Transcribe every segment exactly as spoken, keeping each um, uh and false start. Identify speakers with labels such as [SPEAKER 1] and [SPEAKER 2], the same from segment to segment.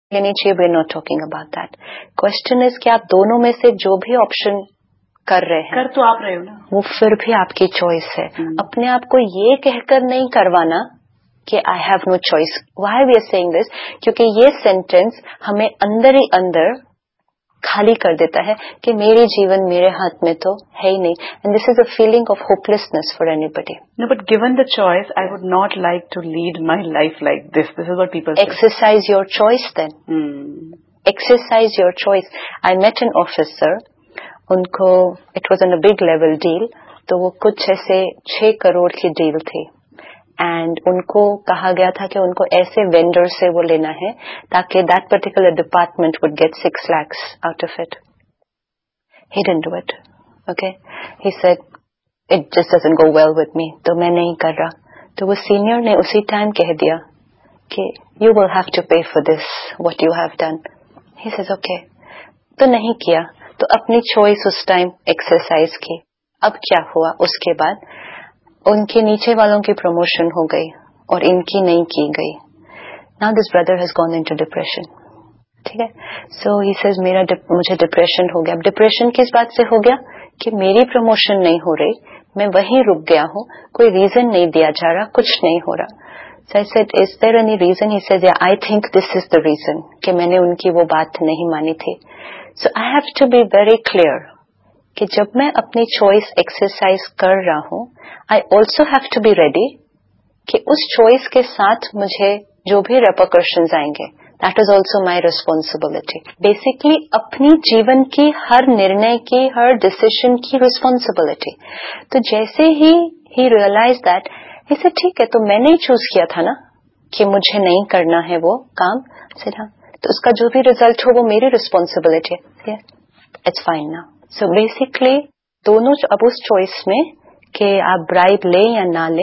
[SPEAKER 1] लेनी चाहिए, we are not talking about that. Question is कि आप दोनों में से जो भी ऑप्शन कर रहे हैं,
[SPEAKER 2] कर तो आप रहे हो ना,
[SPEAKER 1] वो फिर भी आपकी चॉइस है. अपने आप को ये कहकर नहीं करवाना कि I have no choice. Why we are saying this? क्योंकि ये सेंटेंस हमें अंदर ही अंदर खाली कर देता है कि मेरे जीवन मेरे हाथ में तो है ही नहीं. And this is a feeling of hopelessness for anybody.
[SPEAKER 2] No, but given the choice I would not like to lead my life like this. This is what people से.
[SPEAKER 1] Exercise your choice then. Exercise your choice. I met an officer, उनको it was on a big level deal, तो वो कुछ ऐसे छह करोड़ की deal थी. And उनको कहा गया था कि उनको ऐसे वेंडर से वो लेना है ताकि that particular department would get six lakhs out of it. He didn't do it. Okay, he said it just doesn't go well with me, तो मैं नहीं कर रहा. तो वो सीनियर ने उसी टाइम कह दिया कि यू विल हैव टू पे for this what you have done. He says okay. तो नहीं किया. तो अपनी चॉइस उस टाइम एक्सरसाइज की. अब क्या हुआ उसके बाद? उनके नीचे वालों की प्रमोशन हो गई और इनकी नहीं की गई. Now this brother has gone into depression. ठीक है. सो ही सेज मेरा मुझे डिप्रेशन हो गया. अब डिप्रेशन किस बात से हो गया? कि मेरी प्रमोशन नहीं हो रही, मैं वहीं रुक गया हूं, कोई रीजन नहीं दिया जा रहा, कुछ नहीं हो रहा. So I said, is there any reason? He says, yeah, I think this is the reason कि मैंने उनकी वो बात नहीं मानी थी. So I have to be very clear कि जब मैं अपनी चॉइस एक्सरसाइज कर रहा हूं, I also have to be ready कि उस चॉइस के साथ मुझे जो भी रेपरकशंस आएंगे, that is also my responsibility. Basically अपनी जीवन की हर निर्णय की, हर डिसीजन की रिस्पॉन्सिबिलिटी. तो जैसे ही ही रियलाइज दैट, ही सेड ठीक है, तो मैंने ही चूज किया था ना कि मुझे नहीं करना है वो काम. सेड हाँ, तो उसका जो भी रिजल्ट हो वो मेरी रिस्पॉन्सिबिलिटी है. It's fine now. So basically दोनों अब उस चॉइस में कि आप ब्राइब ले या ना ले,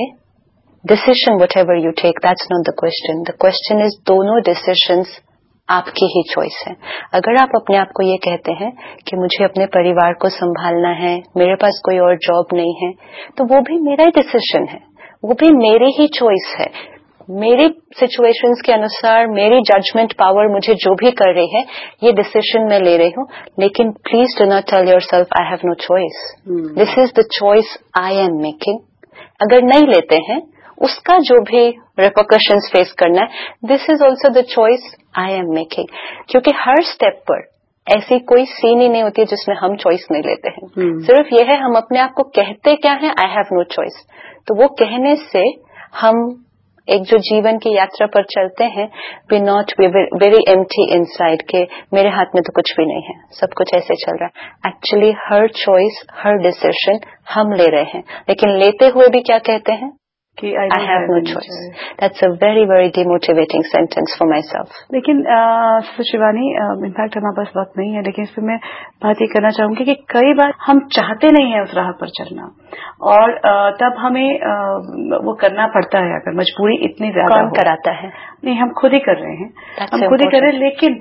[SPEAKER 1] decision what ever you take, that's not the question. The question is दोनों डिसीजंस आपकी ही चॉइस है. अगर आप अपने आप को ये कहते हैं कि मुझे अपने परिवार को संभालना है, मेरे पास कोई और जॉब नहीं है, तो वो भी मेरा ही डिसीजन है, वो भी मेरी ही चॉइस है. मेरी सिचुएशंस के अनुसार मेरी जजमेंट पावर मुझे जो भी कर रही है, ये डिसीजन मैं ले रही हूँ. लेकिन please do not tell yourself I have no choice. This is the choice I am making. अगर नहीं लेते हैं, उसका जो भी रिपरकशंस फेस करना है, this is also the choice I am making. क्योंकि हर स्टेप पर ऐसी कोई सीन ही नहीं होती है जिसमें हम चॉइस नहीं लेते हैं. hmm. सिर्फ ये है हम अपने आप को कहते क्या है, आई हैव नो चॉइस. तो वो कहने से हम एक जो जीवन की यात्रा पर चलते हैं, we not we very empty inside के मेरे हाथ में तो कुछ भी नहीं है, सब कुछ ऐसे चल रहा है. एक्चुअली हर चॉइस, हर डिसीजन हम ले रहे हैं, लेकिन लेते हुए भी क्या कहते हैं कि I have no choice. That's a very very demotivating sentence for my self.
[SPEAKER 2] लेकिन शिवानी, इनफैक्ट हमारे पास वक्त नहीं है, लेकिन इस पर मैं बात ये करना चाहूंगी कि कई बार हम चाहते नहीं है उस राह पर चलना, और uh, तब हमें uh, वो करना पड़ता है. अगर मजबूरी इतनी ज्यादा
[SPEAKER 1] कौन कराता है?
[SPEAKER 2] नहीं, हम खुद ही कर रहे हैं.
[SPEAKER 1] That's
[SPEAKER 2] हम खुद ही कर रहे हैं. लेकिन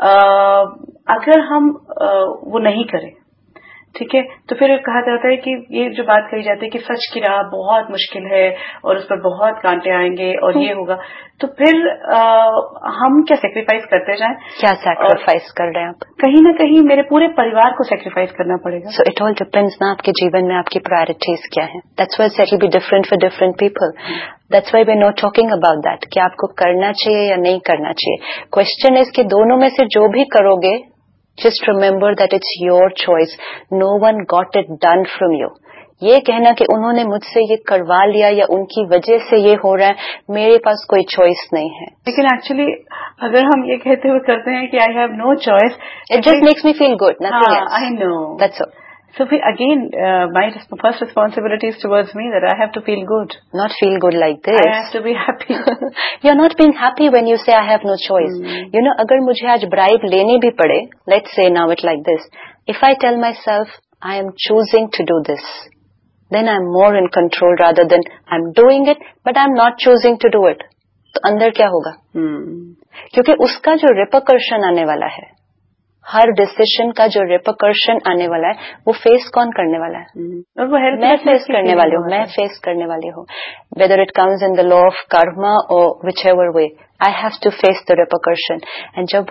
[SPEAKER 2] uh, अगर हम uh, वो नहीं करें, ठीक है, तो फिर कहा जाता है कि ये जो बात कही जाती है कि सच की राह बहुत मुश्किल है और उस पर बहुत कांटे आएंगे और ये होगा, तो फिर आ, हम क्या सेक्रीफाइस करते जाएं?
[SPEAKER 1] क्या सेक्रीफाइस कर रहे हैं आप?
[SPEAKER 2] कहीं ना कहीं मेरे पूरे परिवार को सेक्रीफाइस करना पड़ेगा.
[SPEAKER 1] सो इट ऑल डिपेंड्स ना आपके जीवन में आपकी प्रायोरिटीज क्या है. That's why it will be different for different people. That's why we are not talking about that कि आपको करना चाहिए या नहीं करना चाहिए. क्वेश्चन इज कि दोनों में से जो भी करोगे, just remember that it's your choice. No one got it done from you. ये कहना कि उन्होंने मुझसे ये करवा लिया या उनकी वजह से ये हो रहा है, मेरे पास कोई चॉइस नहीं है.
[SPEAKER 2] लेकिन एक्चुअली अगर हम ये कहते हुए करते हैं कि I have no choice,
[SPEAKER 1] it just makes me feel good, nothing else.
[SPEAKER 2] I know,
[SPEAKER 1] that's all.
[SPEAKER 2] So again, uh, my first responsibility is towards me that I have to feel good.
[SPEAKER 1] Not feel good like this.
[SPEAKER 2] I have to be happy.
[SPEAKER 1] You're not being happy when you say I have no choice. Hmm. You know, अगर मुझे आज bribe लेनी भी पड़े, let's say now it like this. If I tell myself I am choosing to do this, then I'm more in control rather than I'm doing it, but I'm not choosing to do it. तो अंदर क्या होगा?
[SPEAKER 2] Hmm.
[SPEAKER 1] क्योंकि उसका जो repercussion आने वाला है, हर डिसीजन का जो रिपरकशन आने वाला है, वो फेस कौन करने वाला है?
[SPEAKER 2] और वो
[SPEAKER 1] मैं फेस करने वाली हूँ. मैं फेस करने वाली हूँ. Whether it comes in the law of Karma और which ever way, I have to face the repercussion. And जब